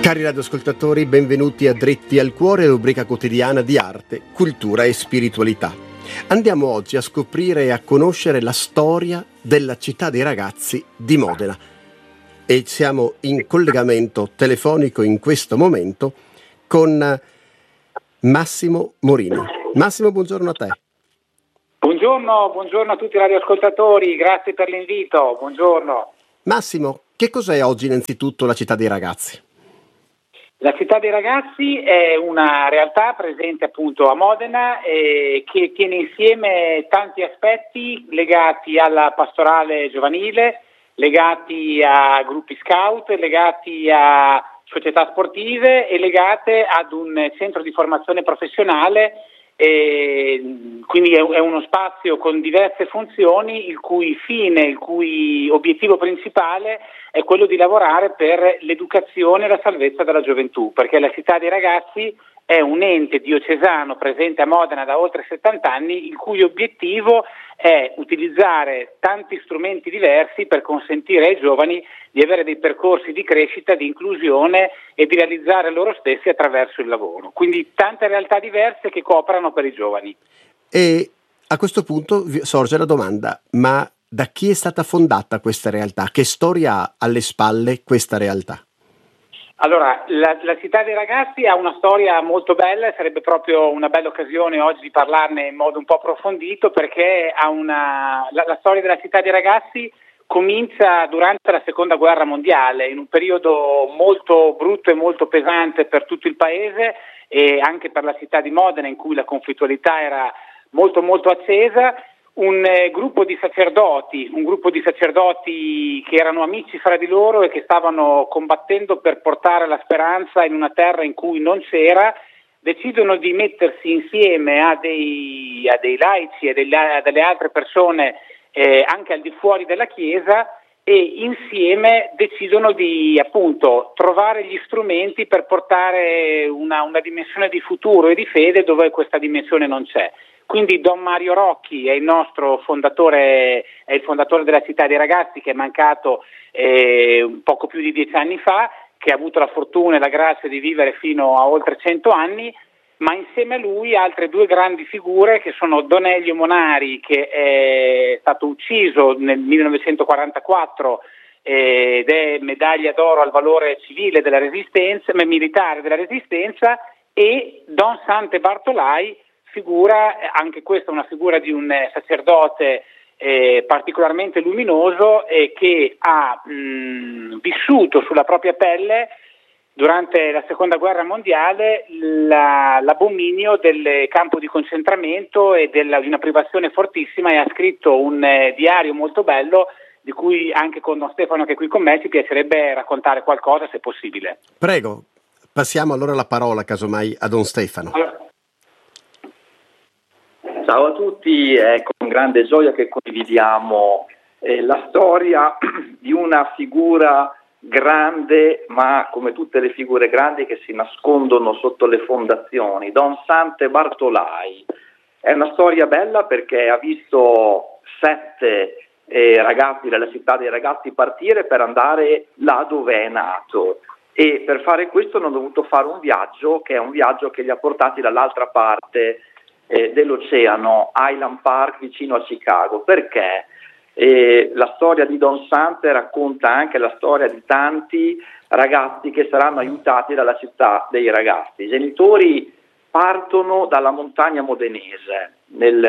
Cari radioascoltatori, benvenuti a Dritti al Cuore, rubrica quotidiana di arte, cultura e spiritualità. Andiamo oggi a scoprire e a conoscere la storia della città dei ragazzi di Modena. E siamo in collegamento telefonico in questo momento con Massimo Morini. Massimo, buongiorno a te. Buongiorno a tutti i radioascoltatori, grazie per l'invito, buongiorno. Massimo, che cos'è oggi innanzitutto la città dei ragazzi? La città dei ragazzi è una realtà presente appunto a Modena che tiene insieme tanti aspetti legati alla pastorale giovanile, legati a gruppi scout, legati a società sportive e legate ad un centro di formazione professionale. Quindi è uno spazio con diverse funzioni, il cui fine, il cui obiettivo principale è quello di lavorare per l'educazione e la salvezza della gioventù, perché la città dei ragazzi è un ente diocesano presente a Modena da oltre 70 anni, il cui obiettivo è utilizzare tanti strumenti diversi per consentire ai giovani di avere dei percorsi di crescita, di inclusione e di realizzare loro stessi attraverso il lavoro. Quindi tante realtà diverse che cooperano per i giovani. E a questo punto sorge la domanda, ma da chi è stata fondata questa realtà? Che storia ha alle spalle questa realtà? Allora, la città dei ragazzi ha una storia molto bella e sarebbe proprio una bella occasione oggi di parlarne in modo un po' approfondito, perché la storia della città dei ragazzi comincia durante la seconda guerra mondiale, in un periodo molto brutto e molto pesante per tutto il paese e anche per la città di Modena, in cui la conflittualità era molto molto accesa. Un gruppo di sacerdoti che erano amici fra di loro e che stavano combattendo per portare la speranza in una terra in cui non c'era, decidono di mettersi insieme a dei laici e delle altre persone anche al di fuori della Chiesa, e insieme decidono di appunto trovare gli strumenti per portare una dimensione di futuro e di fede dove questa dimensione non c'è. Quindi Don Mario Rocchi è il nostro fondatore, è il fondatore della città dei ragazzi, che è mancato un poco più di 10 anni fa, che ha avuto la fortuna e la grazia di vivere fino a oltre 100 anni, ma insieme a lui altre due grandi figure che sono Don Elio Monari, che è stato ucciso nel 1944 ed è medaglia d'oro al valore civile della Resistenza, militare della Resistenza, e Don Sante Bartolai, figura, anche questa una figura di un sacerdote particolarmente luminoso che ha vissuto sulla propria pelle durante la seconda guerra mondiale l'abominio del campo di concentramento e di una privazione fortissima, e ha scritto un diario molto bello di cui anche con Don Stefano, che è qui con me, ci piacerebbe raccontare qualcosa se possibile. Prego, passiamo allora la parola casomai a Don Stefano. Ciao a tutti, è con grande gioia che condividiamo la storia di una figura grande, ma come tutte le figure grandi che si nascondono sotto le fondazioni, Don Sante Bartolai. È una storia bella perché ha visto 7 ragazzi della città dei ragazzi partire per andare là dove è nato, e per fare questo hanno dovuto fare un viaggio che è un viaggio che li ha portati dall'altra parte dell'oceano, Highland Park, vicino a Chicago. Perché la storia di Don Sante racconta anche la storia di tanti ragazzi che saranno aiutati dalla città dei ragazzi. I genitori partono dalla montagna modenese nel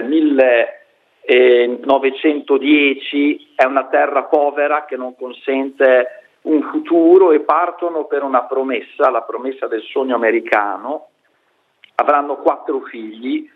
1910, è una terra povera che non consente un futuro, e partono per una promessa, la promessa del sogno americano. Avranno 4 figli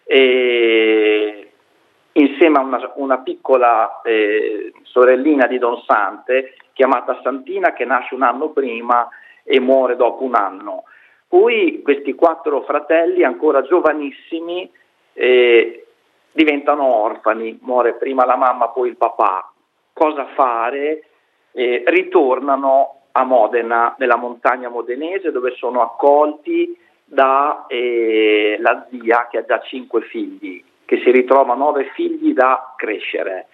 insieme a una piccola sorellina di Don Sante chiamata Santina, che nasce un anno prima e muore dopo un anno. Poi questi 4 fratelli ancora giovanissimi diventano orfani, muore prima la mamma poi il papà. Cosa fare? Ritornano a Modena, nella montagna modenese, dove sono accolti da la zia, che ha già 5 figli, che si ritrova 9 figli da crescere.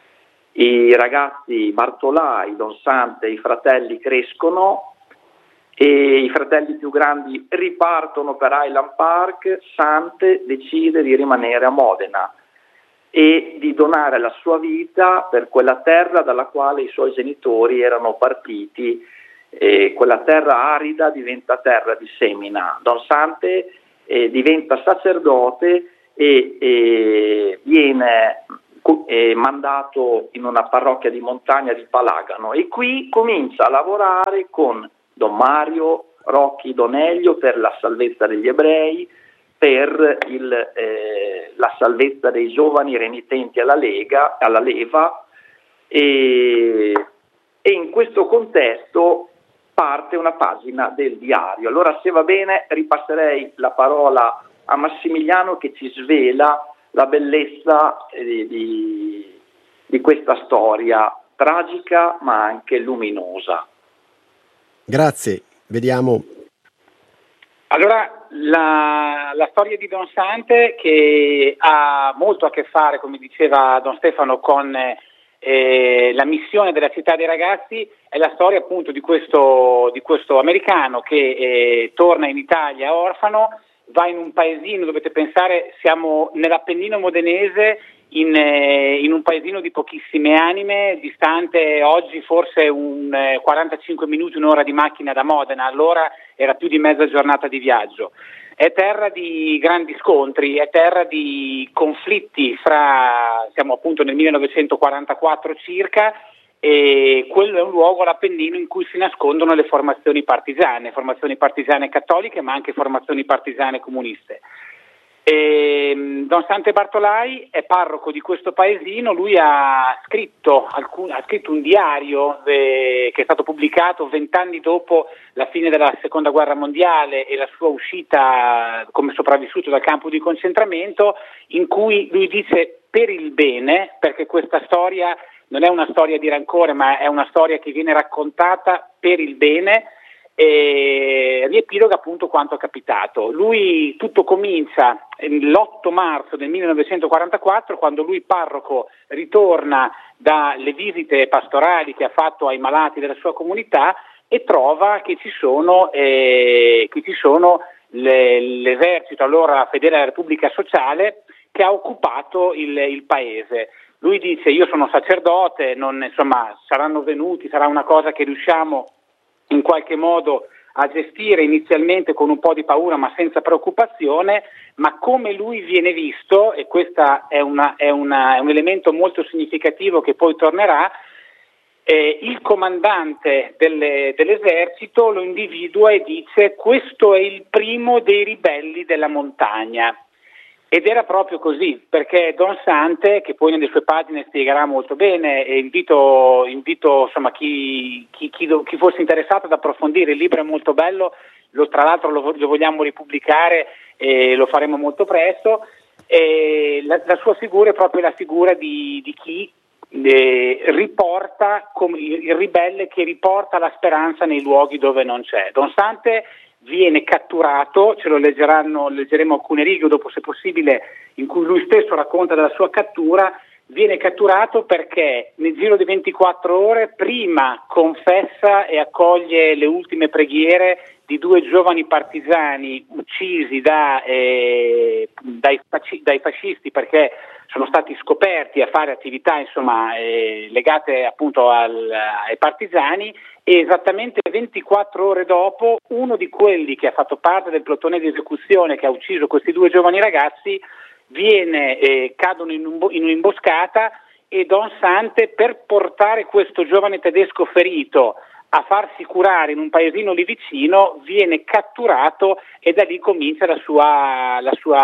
I ragazzi Bartolai, Don Sante, i fratelli crescono, e i fratelli più grandi ripartono per Highland Park. Sante decide di rimanere a Modena e di donare la sua vita per quella terra dalla quale i suoi genitori erano partiti. Quella terra arida diventa terra di semina. Don Sante diventa sacerdote e viene mandato in una parrocchia di montagna di Palagano, e qui comincia a lavorare con Don Mario Rocchi Doneglio per la salvezza degli ebrei, per la salvezza dei giovani renitenti alla leva, e in questo contesto parte una pagina del diario. Allora, se va bene, ripasserei la parola a Massimiliano, che ci svela la bellezza di questa storia tragica ma anche luminosa. Grazie, vediamo. Allora, la storia di Don Sante, che ha molto a che fare, come diceva Don Stefano, con la missione della Città dei Ragazzi, è la storia appunto di questo americano che torna in Italia orfano, va in un paesino, dovete pensare, siamo nell'Appennino modenese, in un paesino di pochissime anime, distante oggi forse 45 minuti, un'ora di macchina da Modena, allora era più di mezza giornata di viaggio. È terra di grandi scontri, è terra di conflitti siamo appunto nel 1944 circa, e quello è un luogo, l'Appennino, in cui si nascondono le formazioni partigiane cattoliche, ma anche formazioni partigiane comuniste. Don Sante Bartolai è parroco di questo paesino. Lui ha scritto un diario che è stato pubblicato 20 anni dopo la fine della Seconda Guerra Mondiale e la sua uscita come sopravvissuto dal campo di concentramento, in cui lui dice per il bene, perché questa storia non è una storia di rancore, ma è una storia che viene raccontata per il bene, e riepiloga appunto quanto è capitato. Lui, tutto comincia l'8 marzo del 1944, quando lui, parroco, ritorna dalle visite pastorali che ha fatto ai malati della sua comunità e trova che ci sono l'esercito, allora fedele alla Repubblica Sociale, che ha occupato il paese. Lui dice: io sono sacerdote, saranno venuti, sarà una cosa che riusciamo in qualche modo a gestire inizialmente con un po' di paura ma senza preoccupazione, ma come lui viene visto, e questo è un elemento molto significativo che poi tornerà, il comandante dell'esercito lo individua e dice: questo è il primo dei ribelli della montagna. Ed era proprio così, perché Don Sante, che poi nelle sue pagine spiegherà molto bene, e invito chi fosse interessato ad approfondire, il libro è molto bello, tra l'altro lo vogliamo ripubblicare e lo faremo molto presto. La sua figura è proprio la figura di chi riporta, come il ribelle che riporta la speranza nei luoghi dove non c'è. Don Sante viene catturato, leggeremo alcune righe dopo, se possibile, in cui lui stesso racconta della sua cattura. Viene catturato perché nel giro di 24 ore prima confessa e accoglie le ultime preghiere di 2 giovani partigiani uccisi dai fascisti, perché sono stati scoperti a fare attività legate appunto ai partigiani, e esattamente 24 ore dopo uno di quelli che ha fatto parte del plotone di esecuzione che ha ucciso questi 2 giovani ragazzi cadono in un'imboscata, e Don Sante, per portare questo giovane tedesco ferito a farsi curare in un paesino lì vicino, viene catturato, e da lì comincia la sua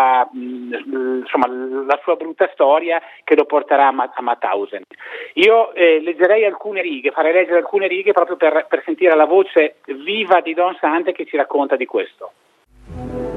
brutta storia che lo porterà a Mauthausen. Io farei leggere alcune righe proprio per sentire la voce viva di Don Sante che ci racconta di questo.